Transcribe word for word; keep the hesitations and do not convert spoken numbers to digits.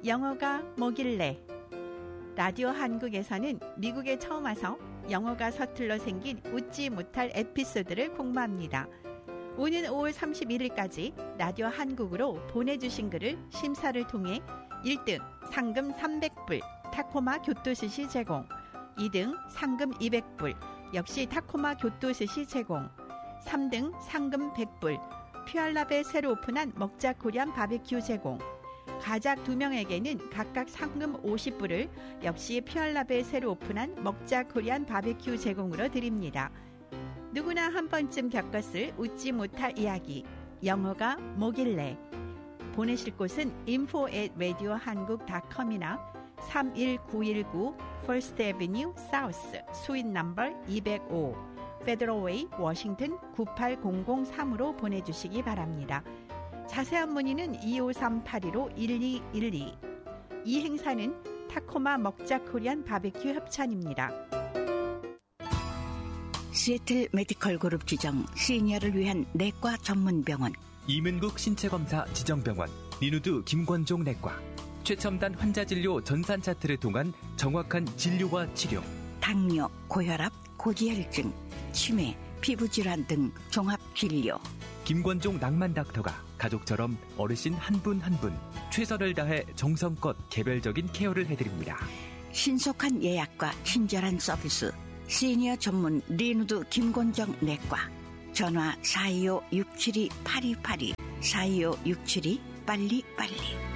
영어가 뭐길래? 라디오 한국에서는 미국에 처음 와서 영어가 서툴러 생긴 웃지 못할 에피소드를 공부합니다. 오는 오월 삼십일일까지 라디오 한국으로 보내주신 글을 심사를 통해 일 등 상금 삼백 불 타코마 교토스시 제공, 이 등 상금 이백 불 역시 타코마 교토스시 제공, 삼 등 상금 백 불 퓨알랍에 새로 오픈한 먹자 코리안 바베큐 제공, 가작 두 명에게는 각각 상금 오십 불을 역시 퓨알랍에 새로 오픈한 먹자 코리안 바베큐 제공으로 드립니다. 누구나 한 번쯤 겪었을 웃지 못할 이야기, 영어가 뭐길래? 보내실 곳은 info at radio 한국 닷 컴이나 삼일구일구 First Avenue South 수인 넘버 이백오 Federal Way, 워싱턴 구팔공공삼으로 보내주시기 바랍니다. 자세한 문의는 이오삼 팔일오 일이일이. 이 행사는 타코마 먹자 코리안 바베큐 협찬입니다. 시애틀 메디컬 그룹 지정 시니어를 위한 내과 전문 병원, 이문국 신체검사 지정병원 리누드 김권종 내과, 최첨단 환자 진료 전산 차트를 통한 정확한 진료와 치료, 당뇨, 고혈압, 고지혈증, 치매, 피부질환 등 종합 진료. 김권종 낭만 닥터가 가족처럼 어르신 한 분 한 분 최선을 다해 정성껏 개별적인 케어를 해드립니다. 신속한 예약과 친절한 서비스, 시니어 전문 리누드 김권정 내과. 전화 사이오 육칠이 팔이팔이 사이오 육칠이 빨리빨리.